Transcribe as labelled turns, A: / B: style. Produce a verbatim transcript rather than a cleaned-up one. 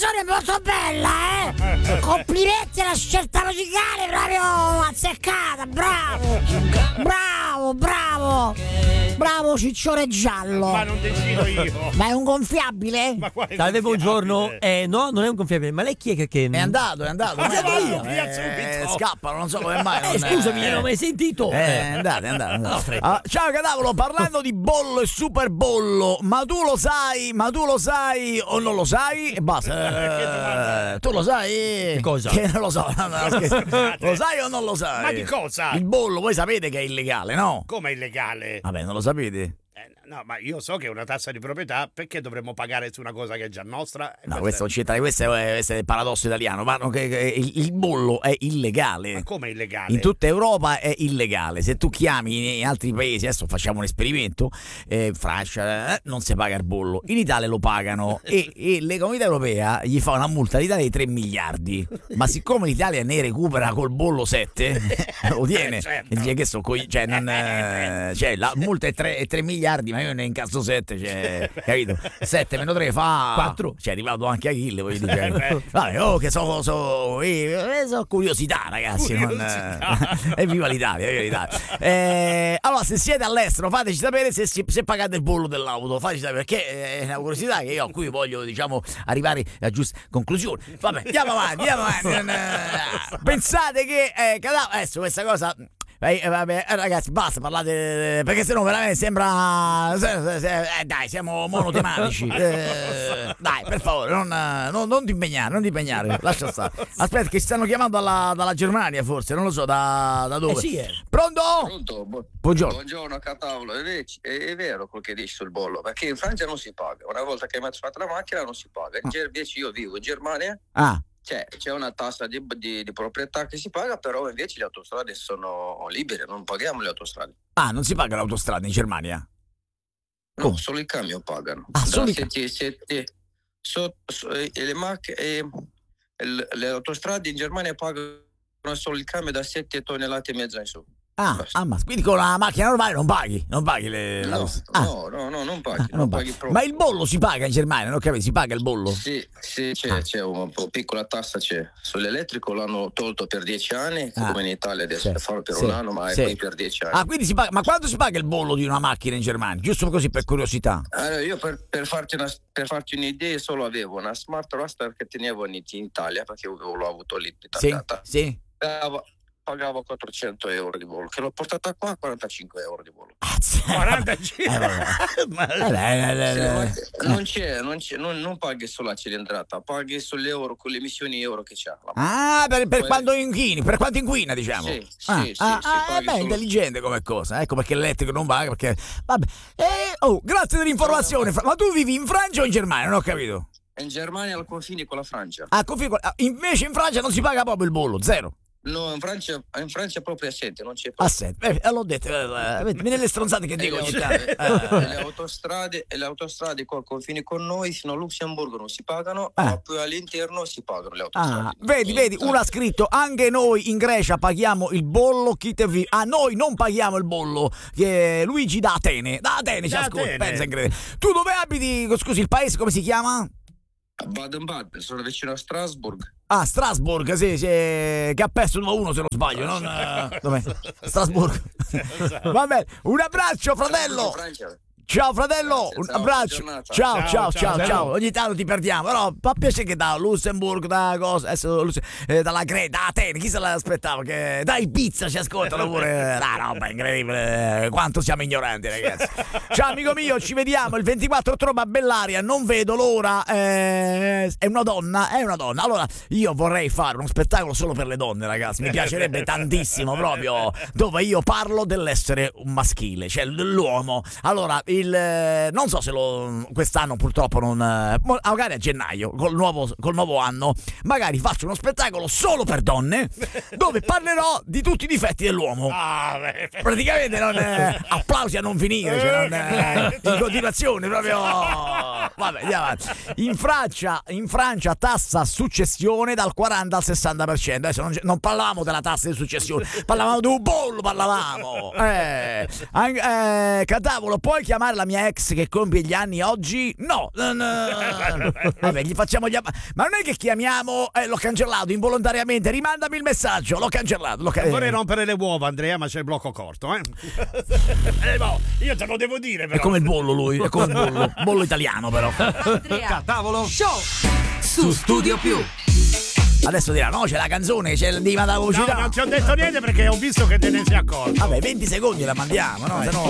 A: canzone molto bella, eh? Complimenti alla scelta musicale, proprio azzeccata, bravo! Bravo, bravo! Bravo Ciccione Giallo!
B: Ma non decido io!
A: Ma è un gonfiabile?
B: Ma quale
C: Salve, buongiorno. Eh, no, non è un gonfiabile, ma lei chi è che... che...
D: È andato, è andato.
B: Ma
D: non è
B: via,
D: via,
B: via
D: eh,
B: subito.
D: scappano, non so come mai.
C: Eh,
D: non
C: scusami,
D: è-
C: non l'ho mai sentito.
D: Eh, è andato, è andato. è andato. Ah, ciao Cadavolo, parlando di bollo e super bollo, ma tu lo sai, ma tu lo sai o non lo sai? E basta. Eh, tu lo sai?
C: Che cosa?
D: Che non lo so. no, no, scherzo. Lo sai o non lo sai?
B: Ma di cosa?
D: Il bollo, voi sapete che è illegale, no?
B: Come è illegale?
D: Vabbè, non lo sapete?
B: Eh, no, ma io so che è una tassa di proprietà, perché dovremmo pagare su una cosa che è già nostra?
D: No, questo, c'entra- questo, è, questo è il paradosso italiano. Ma no, che, che il, il bollo è illegale.
B: Ma come è illegale?
D: In tutta Europa è illegale. Se tu chiami in altri paesi, adesso facciamo un esperimento, eh, Francia, eh, non si paga il bollo. In Italia lo pagano e, e le comunità europea gli fa una multa all'Italia di tre miliardi. Ma siccome l'Italia ne recupera col bollo sette, lo tiene.
B: Eh, certo.
D: E dice che so, coi- cioè, non, eh, cioè, la multa è tre miliardi, ma io ne incasso sette, cioè, capito? sette meno tre fa
C: quattro.
D: Cioè, è arrivato anche Achille, voglio dire.
B: Eh, beh.
D: Vabbè, oh, che so, so, eh, so curiosità, ragazzi. non-
B: Curiosità.
D: e viva l'Italia, viva l'Italia. Eh, allora, se siete all'estero, fateci sapere se, si- se pagate il bollo dell'auto. Fateci sapere, perché è una curiosità che io a cui voglio, diciamo, arrivare a giuste conclusioni. Vabbè, andiamo avanti, andiamo avanti. Non, eh, Pensate che eh, cada- adesso questa cosa. Eh, eh, vabbè, eh, ragazzi, basta parlate, eh, perché sennò veramente sembra. se- se- se- eh, dai, siamo monotematici. Eh, dai, per favore, non, eh, non, non ti impegnare, non ti impegnare. Lascia stare. Aspetta, che ci stanno chiamando dalla, dalla Germania, forse, non lo so, da, da dove.
C: Eh sì, eh.
D: Pronto?
E: Pronto? Bu-
D: Buongiorno.
E: Buongiorno Catavolo, è, ve- è- è vero quel che dici sul bollo, perché in Francia non si paga, una volta che hai fatto la macchina non si paga, in Ger- invece io vivo in Germania,
D: Ah,
E: c'è, c'è una tassa di, di- di proprietà che si paga, però invece le autostrade sono libere, non paghiamo le autostrade.
D: ah, non si paga l'autostrada in Germania?
E: No,
D: Come?
E: solo i camion pagano.
D: Ah, solo i
E: se ti- se ti- so- so- e le, macch- e le, le autostrade in Germania pagano solo il camion da sette tonnellate e mezza in su.
D: Ah,
E: Basta.
D: ah, ma quindi con la macchina normale non paghi? Non paghi le. la-
E: No,
D: ah,
E: no, no, no, non paghi,
D: ah,
E: non
D: non
E: paghi
D: paghi.
E: proprio.
D: Ma il bollo si paga in Germania, non capisci? Si paga il bollo?
E: Sì, sì, c'è,
D: Ah.
E: c'è una po' piccola tassa, c'è. Sull'elettrico l'hanno tolto per dieci anni,
D: Ah.
E: come in Italia adesso
D: Sì,
E: fa per
D: sì,
E: un anno, ma è
D: sì.
E: poi per dieci anni.
D: Ah, quindi si paga. Ma quando si paga il bollo di una macchina in Germania? Giusto così per curiosità.
E: Allora, io per, per farti una, per farti un'idea solo avevo una Smart Roadster che tenevo in, in Italia, perché io l'ho avuto lì
D: Sì,
E: tagliata.
D: sì.
E: Pagavo, pagavo quattrocento euro di bollo, che l'ho portata qua a quarantacinque euro di bollo.
B: quarantacinque
D: Eh, vabbè.
B: Ma-
D: Eh, beh, eh, eh,
E: Sì,
D: eh.
E: ma non c'è, non, c'è non, non paghi solo la cilindrata, paghi sull'euro con le emissioni euro che c'ha. La
D: Ah, per, per
E: Poi-
D: quando inquini, per quanto inquina, diciamo.
E: Sì, sì,
D: ah,
E: sì,
D: ah,
E: sì,
D: ah,
E: paghi
D: beh,
E: solo-
D: intelligente come cosa. Ecco perché l'elettrico non paga, perché. Vabbè. Eh, oh, grazie dell'informazione. Ma tu vivi in Francia o in Germania? Non ho capito.
E: In Germania al confine con la Francia.
D: Ah, config- ah, invece in Francia non si paga proprio il bollo, zero.
E: No, in Francia, in Francia proprio assente, non c'è
D: Ah,
E: proprio.
D: senti, eh, l'ho detto, eh, eh, vedi, nelle stronzate che
E: E
D: dico
E: le,
D: ogni
E: auto-
D: tanto.
E: e le autostrade e le autostrade col confine con noi fino a Lussemburgo non si pagano,
D: Ah.
E: ma poi all'interno si pagano le autostrade.
D: Ah, vedi, vedi, uno ha scritto anche noi in Grecia paghiamo il bollo, chi te vi... Ah, noi non paghiamo il bollo, che Luigi da Atene, da Atene ci
B: Da
D: ascolta,
B: Atene.
D: pensa incredibile. Tu dove abiti? Scusi, il paese come si chiama?
E: A Baden-Baden, sono vicino a Strasburg.
D: Ah, Strasburg, sì, sì, che ha perso due a uno se non sbaglio, non... eh, dov'è? Strasburg. Va bene, un abbraccio fratello.
E: Francia.
D: Ciao fratello,
E: Grazie,
D: un
E: ciao,
D: abbraccio.
E: buona
D: Ciao,
E: giornata.
D: ciao,
B: Ciao,
D: ciao,
B: ciao,
D: ciao.
B: ciao.
D: Ogni tanto ti perdiamo, però fa piacere che da Lussemburg, da cosa, adesso Lus- eh, dalla Creta, da Atene, chi se l'aspettava? Che da Ibiza ci ascoltano pure. Ah, roba incredibile, quanto siamo ignoranti, ragazzi. Ciao amico mio, ci vediamo il ventiquattro ottobre a Bellaria, non vedo l'ora. eh, È una donna, è una donna. Allora, io vorrei fare uno spettacolo solo per le donne, ragazzi. Mi piacerebbe tantissimo proprio, dove io parlo dell'essere un maschile, cioè dell'uomo. Allora, il eh, non so se lo quest'anno purtroppo non eh, mo- magari a gennaio col nuovo, col nuovo anno magari faccio uno spettacolo solo per donne dove parlerò di tutti i difetti dell'uomo.
B: Ah, beh,
D: Praticamente non eh, applausi a non finire, cioè non, eh, in continuazione proprio. Vabbè, andiamo avanti. In Francia, in Francia tassa successione dal quaranta al sessanta per cento. Adesso non, non parlavamo della tassa di successione, parlavamo di un bollo, parlavamo. Eh, an- eh, Catavolo, puoi chiamare chiamare la mia ex che compie gli anni oggi? No. no, no. Vabbè, gli facciamo gli app- Ma non è che chiamiamo, eh, l'ho cancellato involontariamente, rimandami il messaggio, l'ho cancellato. L'ho ca-
B: Vorrei rompere le uova, Andrea, ma c'è il blocco corto, eh? eh no, io te lo devo dire, però.
D: È come il bollo lui, è come il bollo, bollo italiano però.
F: Andrea
C: Tavolo.
F: Show su Studio Più.
D: Adesso dirà, no, c'è la canzone, c'è il diva da
B: No,
D: velocità.
B: non ti ho detto niente perché ho visto che te ne sei accorto.
D: Vabbè, venti secondi la mandiamo, no? Se no